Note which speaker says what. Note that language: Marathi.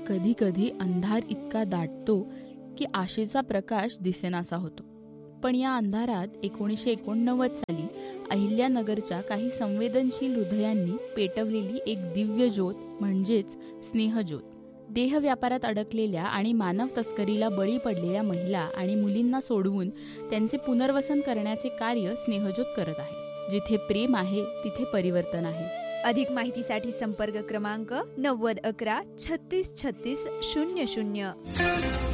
Speaker 1: कधी कधी अंधार इतका दाटतो की आशेचा प्रकाश दिसेनासा होतो. पण या अंधारात 1989 साली अहिल्यानगरच्या काही संवेदनशील हृदयांनी पेटवलेली एक दिव्य ज्योत म्हणजेच स्नेहज्योत. देह व्यापारात अडकलेल्या आणि मानव तस्करीला बळी पडलेल्या महिला आणि मुलींना सोडवून त्यांचे पुनर्वसन करण्याचे कार्य स्नेहज्योत करत आहे. जिथे प्रेम आहे तिथे परिवर्तन आहे.
Speaker 2: अधिक माहितीसाठी संपर्क क्रमांक 90 11 36 36 00.